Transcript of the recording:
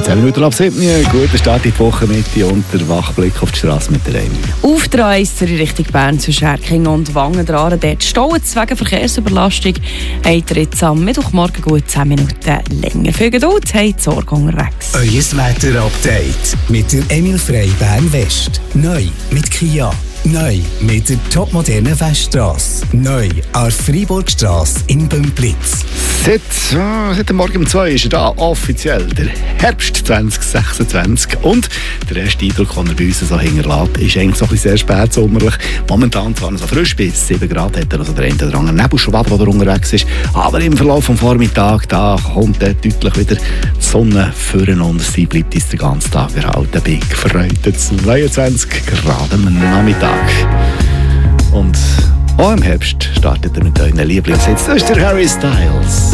10 Minuten ab 7. Guten Start in die Wochenmitte und der Wachblick auf die Straße mit der Amy. Auf der A1 Richtung Bern zwischen Erking und Wangen dran. Dort staut es wegen Verkehrsüberlastung. Habt ihr jetzt am Mittwochmorgen gut 10 Minuten länger. Viel Geduld, habt Sorge unterwegs. Euer Wetter-Update mit der Emil Frey Bern West. Neu mit Kia. Neu mit der topmodernen Weststrasse. Neu an der Freiburgstrasse in Bümplitz. Seit Morgen um 2 ist er da, offiziell der Herbst 2026. Und der erste Eindruck, den er bei uns so hinterlässt, ist eigentlich so ein bisschen sehr spät sommerlich. Momentan zwar noch so frisch, bis 7 Grad hat er also der eine oder andere Nebelschwab, der unterwegs ist. Aber im Verlauf des Vormittags, da kommt deutlich wieder die Sonne führen und sie bleibt uns den ganzen Tag erhalten. Bei gefreuten 22 Grad am Nachmittag. Und auch im Herbst startet er mit euren Lieblingshits. Das ist der Harry Styles.